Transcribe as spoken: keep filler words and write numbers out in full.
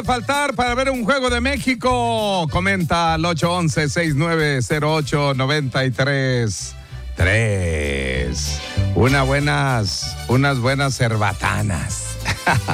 Faltar para ver un juego de México. Comenta al ocho once, sesenta y nueve cero ocho, noventa y tres tres. Una buenas, unas buenas cerbatanas.